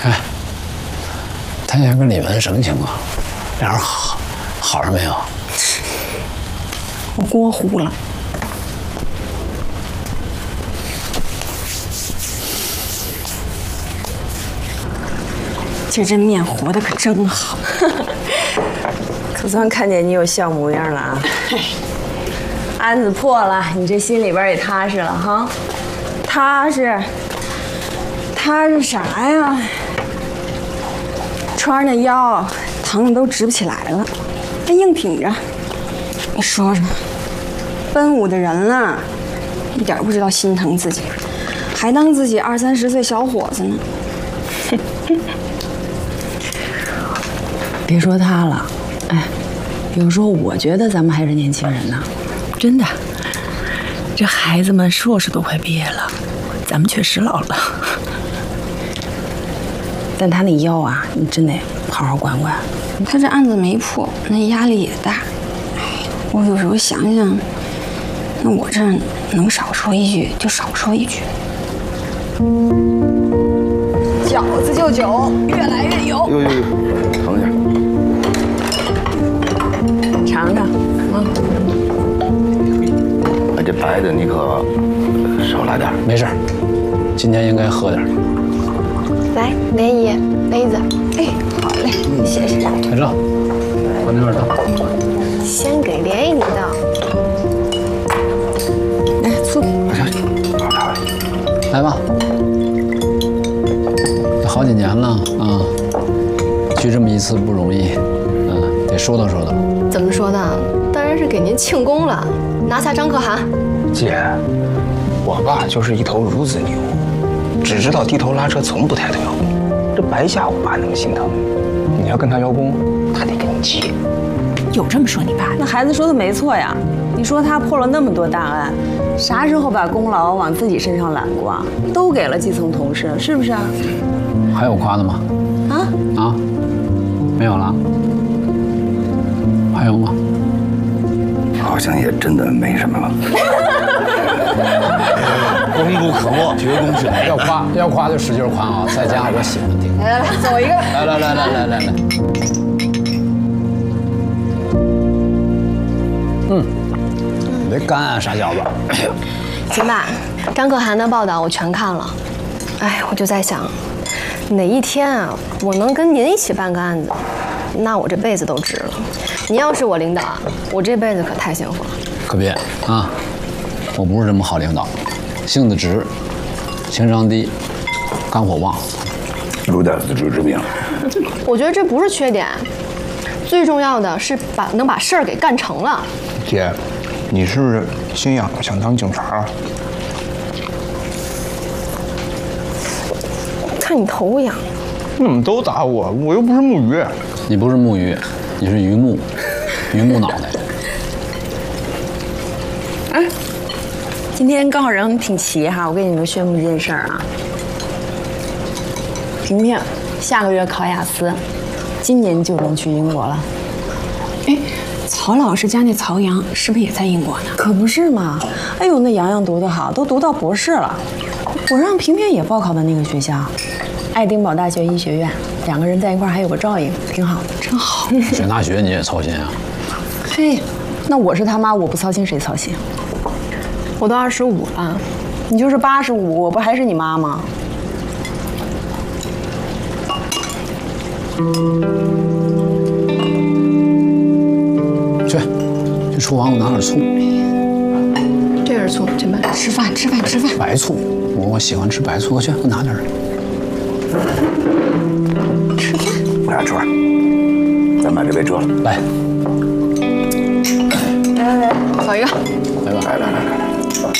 哎，谭姐跟李文什么情况？俩人好上没有？ 我锅糊了。今儿这面和的可真好， 可算看见你有笑模样了啊！案子破了，你这心里边也踏实了哈？踏实啥呀？川那腰疼的都直不起来了，还硬挺着。 你说说， 奔五的人了，一点不知道心疼自己，还当自己20-30岁小伙子呢。 别说他了，哎，有时候我觉得咱们还是年轻人呢，真的。这孩子们硕士都快毕业了，咱们确实老了。但他那腰啊，你真得好好管管。 他这案子没破，那压力也大。哎，我有时候想想，那我这能少说一句就少说一句。 饺子就酒，越来越油。 呦，等一下。 尝尝， 哎，这白的你可少来点。 没事，今天应该喝点。 来，莲姨，杯子。 哎，好嘞，谢谢。 海正，往那边倒。 先给莲姨你倒。 来醋。 行，好。 来吧。好几年了啊，聚这么一次不容易，得说道说道。 怎么说呢？当然是给您庆功了。拿下张可汗。 姐，我爸就是一头孺子牛，只知道低头拉车，从不抬头邀功。这白瞎我爸那么心疼。你要跟他邀功，他得跟你急。 有这么说你爸的？ 那孩子说的没错呀。你说他破了那么多大案，啥时候把功劳往自己身上揽过啊？都给了基层同事，是不是啊？ 还有夸的吗？啊？没有了？还有吗？ 好像也真的没什么了。 功不可没，绝功至美。要夸就使劲夸啊！在家我喜欢听。 来，走一个。 来。你这干啊，傻小子！ 行吧，张可汗的报道我全看了。哎，我就在想，哪一天啊，我能跟您一起办个案子，那我这辈子都值了。您要是我领导，我这辈子可太幸福了。 可别啊！我不是这么好领导，性子直，情商低，肝火旺， 有点自知之明。 我觉得这不是缺点，最重要的是能把事儿给干成了。 姐，你是不是心痒了，想当警察啊？ 看你头痒。 你们都打我，我又不是木鱼。 你不是木鱼，你是榆木，榆木脑袋。 哎，今天刚好人挺齐哈，我跟你们宣布一件事儿啊。萍萍下个月考雅思，今年就能去英国了。 哎，曹老师家那曹阳是不是也在英国呢？ 可不是嘛！哎呦，那洋洋读得好，都读到博士了。我让萍萍也报考的那个学校，爱丁堡大学医学院，两个人在一块儿还有个照应，挺好的，真好。 选大学你也操心啊？ 嘿，那我是他妈，我不操心谁操心？ 我都25了， 你就是85，我不还是你妈吗？ 去厨房给我拿点醋。 这是醋，这边吃饭。 白醋，我喜欢吃白醋，去，给我拿点。 来，春儿，咱把这杯遮了。 来， 走一个。 来吧。 来。